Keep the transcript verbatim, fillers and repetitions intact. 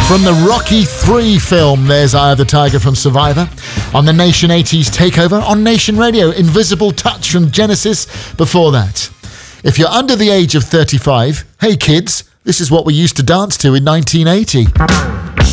From the Rocky three film, there's Eye of the Tiger from Survivor. On the Nation eighties Takeover, on Nation Radio, Invisible Touch from Genesis before that. If you're under the age of thirty-five, hey kids, this is what we used to dance to in nineteen eighty.